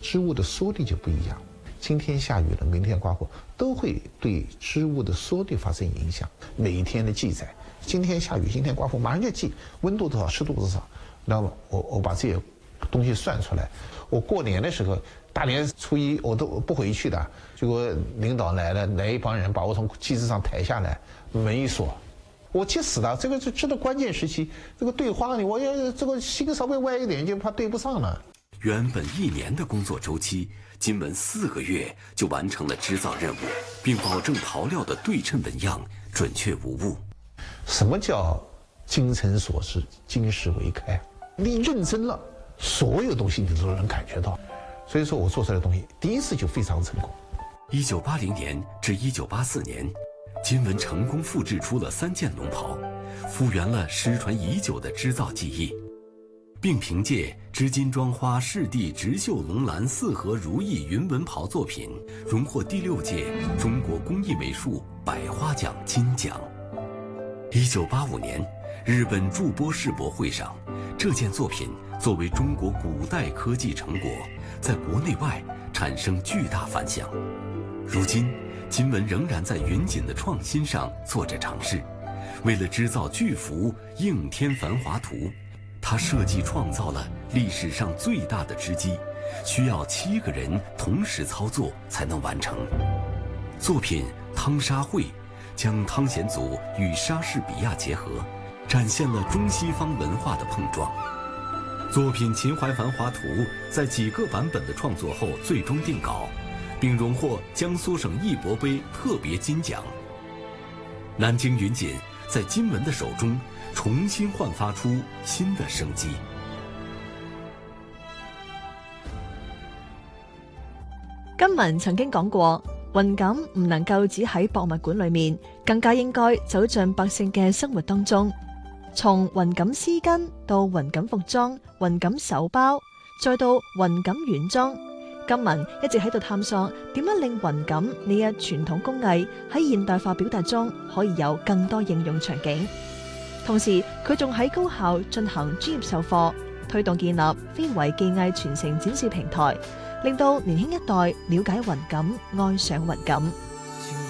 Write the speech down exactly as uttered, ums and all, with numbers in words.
织物的缩粒就不一样。今天下雨了，明天刮风，都会对织物的缩粒发生影响。每一天的记载，今天下雨，今天刮风，马上就记温度多少，湿度多少。那么我我把这些东西算出来。我过年的时候，大年初一我都不回去的，结果领导来了，来一帮人把我从机子上抬下来，门一锁，我急死了。这个是知道关键时期，这个对花呢，我要这个心稍微歪一点，就怕对不上了。 原本一年的工作周期，金文四个月就完成了织造任务，并保证陶料的对称纹样准确无误。 什么叫精诚所至，金石为开？你认真了，所有东西你都能感觉到。所以说我做出来的东西，第一次就非常成功。 一九八零年至一九八四年，金文成功复制出了三件龙袍，复原了失传已久的织造技艺，并凭借织金装花赤地直绣龙蓝四合如意云纹袍作品，荣获第六届中国工艺美术百花奖金奖。一九八五年，日本筑波世博会上，这件作品作为中国古代科技成果，在国内外产生巨大反响。如今，金文仍然在云锦的创新上做着尝试。为了织造巨幅《应天繁华图》，他设计创造了历史上最大的织机，需要七个人同时操作才能完成。作品《汤沙会》将汤显祖与莎士比亚结合，展现了中西方文化的碰撞。作品《秦淮繁华图》在几个版本的创作后最终定稿，并荣获江苏省艺博杯特别金奖。南京云锦在金文的手中重新焕发出新的生机。 金文曾經講過，雲錦唔能夠只喺博物館裏面，更加應該走進百姓嘅生活當中。從雲錦絲巾到雲錦服裝、雲錦手包，再到雲錦軟裝，金文一直喺度探索點樣令雲錦呢一傳統工藝喺現代化表達中可以有更多應用場景。同時，佢仲喺高校進行專業授課，推動建立非遺技藝傳承展示平台，令到年輕一代了解雲錦、愛上雲錦。